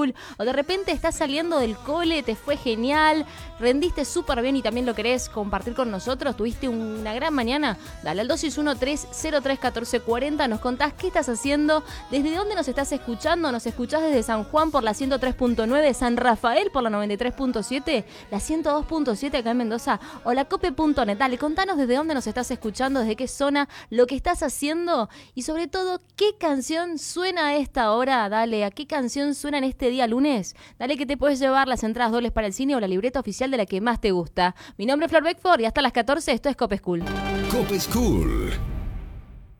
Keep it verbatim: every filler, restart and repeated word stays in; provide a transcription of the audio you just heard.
School, o de repente estás saliendo del cole, te fue genial, rendiste súper bien y también lo querés compartir con nosotros, tuviste una gran mañana, dale al dos seis uno, tres cero tres, uno cuatro cuatro cero, nos contás qué estás haciendo, desde dónde nos estás escuchando, nos escuchás desde San Juan por la ciento tres punto nueve, San Rafael por la noventa y tres punto siete, la ciento dos punto siete acá en Mendoza, o la cope punto net. Dale, contanos desde dónde nos estás escuchando, desde qué zona, lo que estás haciendo y sobre todo, qué canción suena a esta hora. Dale, ¿a qué canción suena en este día lunes? Dale, que te puedes llevar las entradas dobles para el cine o la libreta oficial de la que más te gusta. Mi nombre es Flor Beckford y hasta las catorce esto es Cope School. Cope School.